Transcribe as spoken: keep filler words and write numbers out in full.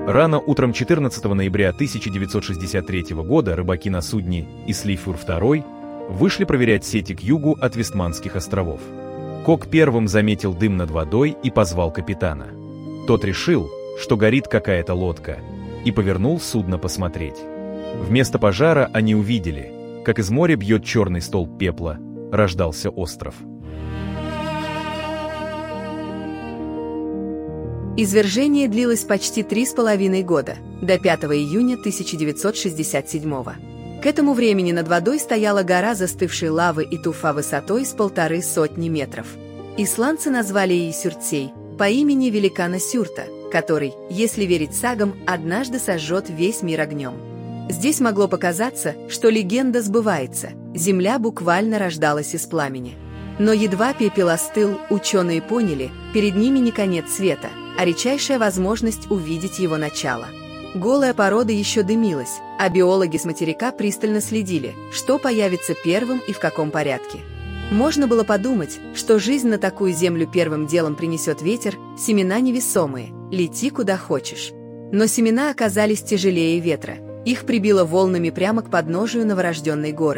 Рано утром четырнадцатого ноября тысяча девятьсот шестьдесят третьего года рыбаки на судне «Ислифур второй» вышли проверять сети к югу от Вестманских островов. Кок первым заметил дым над водой и позвал капитана. Тот решил, что горит какая-то лодка, и повернул судно посмотреть. Вместо пожара они увидели, как из моря бьет черный столб пепла, рождался остров. Извержение длилось почти три с половиной года, до пятого июня тысяча девятьсот шестьдесят седьмого. К этому времени над водой стояла гора застывшей лавы и туфа высотой с полторы сотни метров. Исландцы назвали ее Сюртсей по имени великана Сюрта, который, если верить сагам, однажды сожжет весь мир огнем. Здесь могло показаться, что легенда сбывается, земля буквально рождалась из пламени. Но едва пепел остыл, ученые поняли, перед ними не конец света, а редчайшая возможность увидеть его начало. Голая порода еще дымилась, а биологи с материка пристально следили, что появится первым и в каком порядке. Можно было подумать, что жизнь на такую землю первым делом принесет ветер, семена невесомые, лети куда хочешь. Но семена оказались тяжелее ветра, их прибило волнами прямо к подножию новорожденной горы.